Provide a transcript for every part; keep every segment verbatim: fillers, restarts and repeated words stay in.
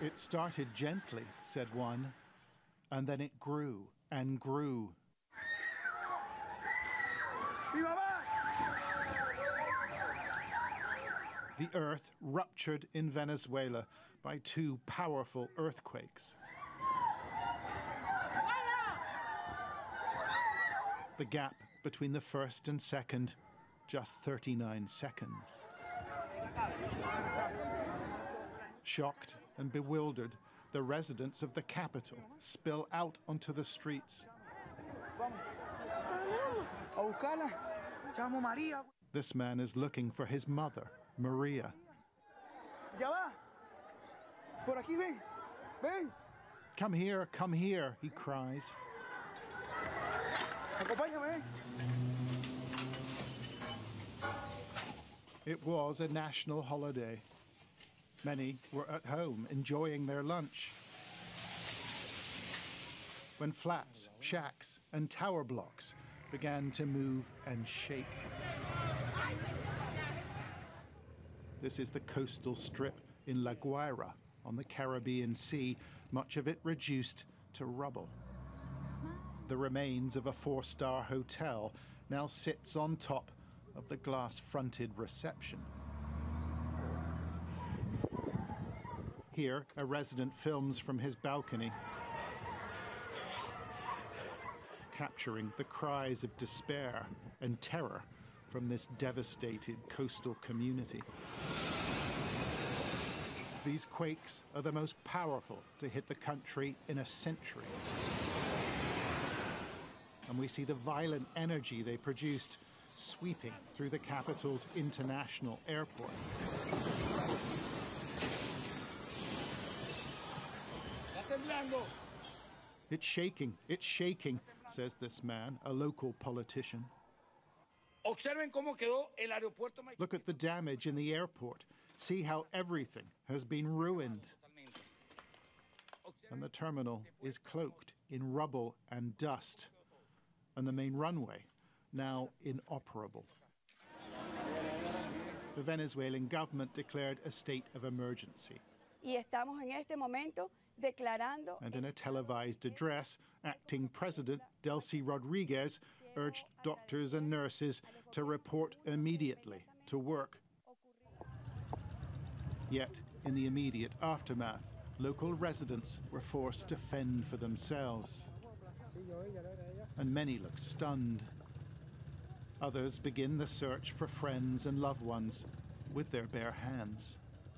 It started gently, said one, and then it grew and grew. The earth ruptured in Venezuela by two powerful earthquakes. The gap between the first and second, just thirty-nine seconds. Shocked and bewildered, the residents of the capital spill out onto the streets. This man is looking for his mother, Maria. Come here, come here, he cries. It was a national holiday. Many were at home enjoying their lunch when flats, shacks, and tower blocks began to move and shake. This is the coastal strip in La Guaira on the Caribbean Sea, much of it reduced to rubble. The remains of a four-star hotel now sits on top of the glass-fronted reception. Here, a resident films from his balcony, capturing the cries of despair and terror from this devastated coastal community. These quakes are the most powerful to hit the country in a century. And we see the violent energy they produced sweeping through the capital's international airport. It's shaking, it's shaking, says this man, a local politician. Look at the damage in the airport. See how everything has been ruined. And the terminal is cloaked in rubble and dust. And the main runway, now inoperable. The Venezuelan government declared a state of emergency. And in a televised address, acting President Delcy Rodriguez urged doctors and nurses to report immediately to work. Yet, in the immediate aftermath, local residents were forced to fend for themselves. And many look stunned. Others begin the search for friends and loved ones with their bare hands.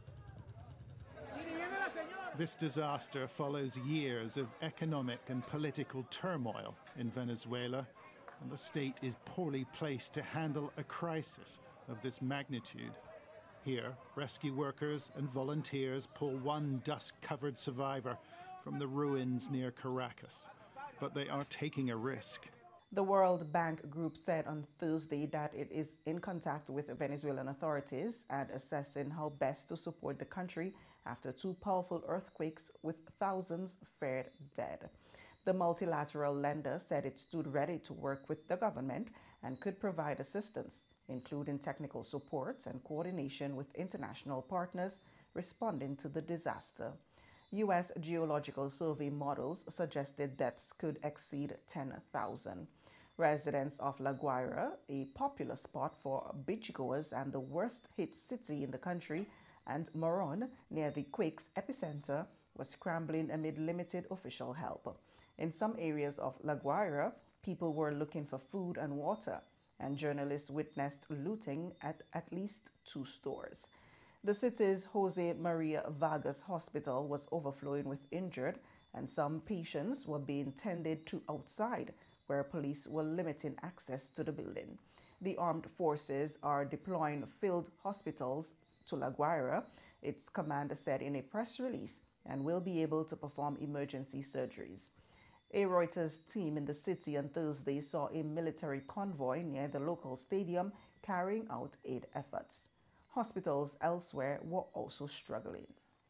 This disaster follows years of economic and political turmoil in Venezuela, and the state is poorly placed to handle a crisis of this magnitude. Here, rescue workers and volunteers pull one dust-covered survivor from the ruins near Caracas, but they are taking a risk. The World Bank Group said on Thursday that it is in contact with Venezuelan authorities and assessing how best to support the country after two powerful earthquakes with thousands feared dead. The multilateral lender said it stood ready to work with the government and could provide assistance, including technical support and coordination with international partners responding to the disaster. U S Geological Survey models suggested deaths could exceed ten thousand. Residents of La Guaira, a popular spot for beachgoers and the worst-hit city in the country, and Moron, near the quake's epicenter, were scrambling amid limited official help. In some areas of La Guaira, people were looking for food and water, and journalists witnessed looting at at least two stores. The city's Jose Maria Vargas Hospital was overflowing with injured, and some patients were being tended to outside, where police were limiting access to the building. The armed forces are deploying field hospitals to La Guaira, its commander said in a press release, and will be able to perform emergency surgeries. A Reuters team in the city on Thursday saw a military convoy near the local stadium carrying out aid efforts. Hospitals elsewhere were also struggling.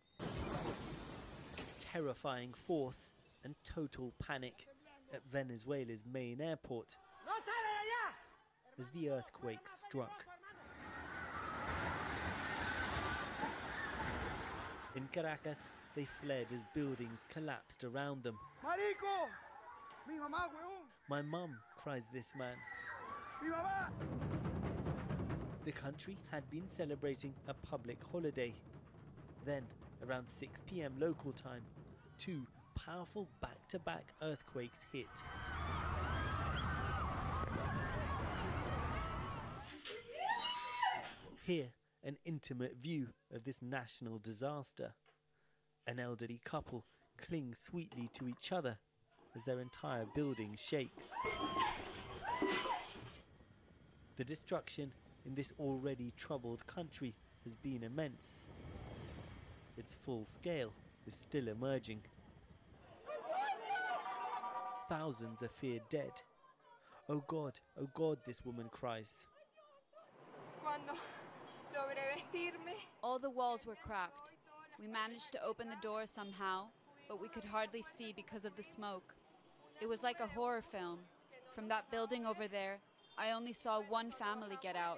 Terrifying force and total panic at Venezuela's main airport as the earthquake struck. In Caracas, They fled as buildings collapsed around them. Marico! Mi mamá, weón! My mum, cries this man. Mi mamá! The country had been celebrating a public holiday. Then, around six p m local time, two powerful back-to-back earthquakes hit. Here, an intimate view of this national disaster. An elderly couple cling sweetly to each other as their entire building shakes. The destruction in this already troubled country has been immense. Its full scale is still emerging. Thousands are feared dead. Oh God, oh God, this woman cries. All the walls were cracked. We managed to open the door somehow, but we could hardly see because of the smoke. It was like a horror film. From that building over there, I only saw one family get out.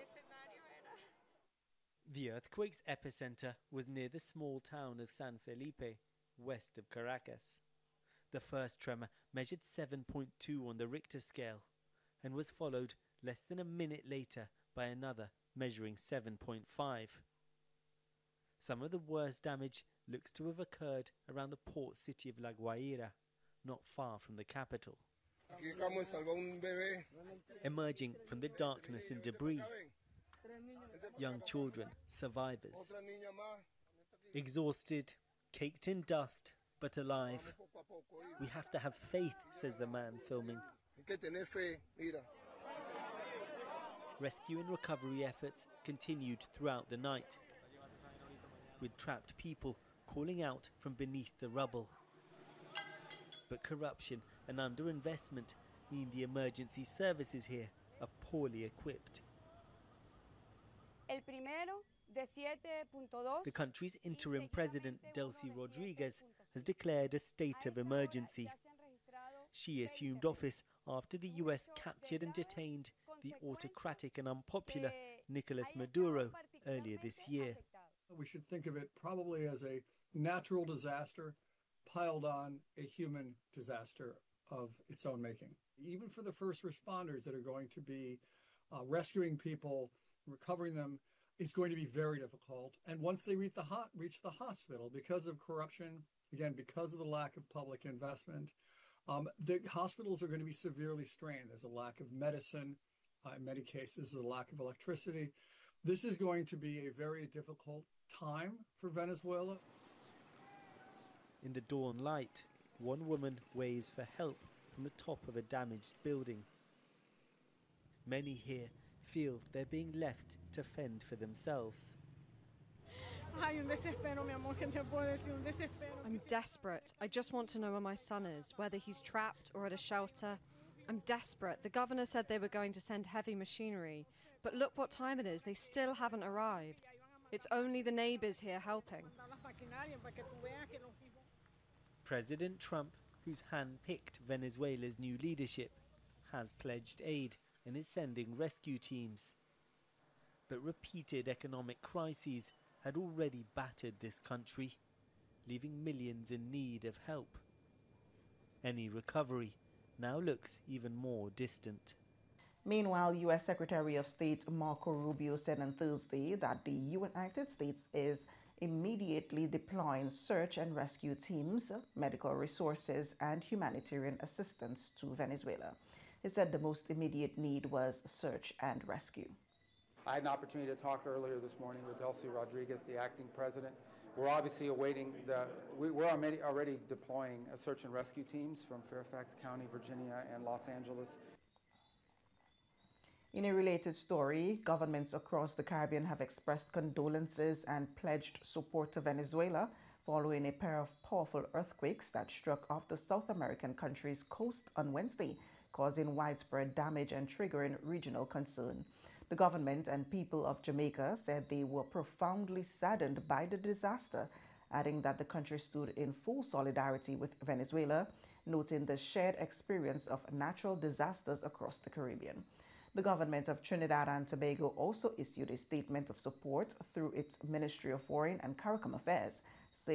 The earthquake's epicenter was near the small town of San Felipe, west of Caracas. The first tremor measured seven point two on the Richter scale and was followed less than a minute later by another measuring seven point five. Some of the worst damage looks to have occurred around the port city of La Guaira, not far from the capital. Emerging from the darkness and debris, young children, survivors. Exhausted, caked in dust, but alive. We have to have faith, says the man filming. Rescue and recovery efforts continued throughout the night, with trapped people calling out from beneath the rubble. But corruption and underinvestment mean the emergency services here are poorly equipped. The country's interim president, Delcy Rodriguez, has declared a state of emergency. She assumed office after the U S captured and detained the autocratic and unpopular Nicolas Maduro earlier this year. We should think of it probably as a natural disaster piled on a human disaster of its own making. Even for the first responders that are going to be uh, rescuing people, recovering them, is going to be very difficult. And once they reach the, ho- reach the hospital, because of corruption, again, because of the lack of public investment, um, the hospitals are going to be severely strained. There's a lack of medicine. Uh, in many cases, there's a lack of electricity. This is going to be a very difficult time for Venezuela. In the dawn light, one woman waves for help from the top of a damaged building. Many here feel they're being left to fend for themselves. I'm desperate. I just want to know where my son is, whether he's trapped or at a shelter. I'm desperate. The governor said they were going to send heavy machinery, but look what time it is. They still haven't arrived. It's only the neighbors here helping. President Trump, who's hand-picked Venezuela's new leadership, has pledged aid and is sending rescue teams. But repeated economic crises had already battered this country, leaving millions in need of help. Any recovery now looks even more distant. Meanwhile, U S Secretary of State Marco Rubio said on Thursday that the United States is immediately deploying search and rescue teams, medical resources, and humanitarian assistance to Venezuela. He said the most immediate need was search and rescue. I had an opportunity to talk earlier this morning with Delcy Rodriguez, the acting president. We're obviously awaiting the, we, we're already, already deploying a search and rescue teams from Fairfax County, Virginia, and Los Angeles. In a related story, governments across the Caribbean have expressed condolences and pledged support to Venezuela following a pair of powerful earthquakes that struck off the South American country's coast on Wednesday, causing widespread damage and triggering regional concern. The government and people of Jamaica said they were profoundly saddened by the disaster, adding that the country stood in full solidarity with Venezuela, noting the shared experience of natural disasters across the Caribbean. The government of Trinidad and Tobago also issued a statement of support through its Ministry of Foreign and CARICOM Affairs,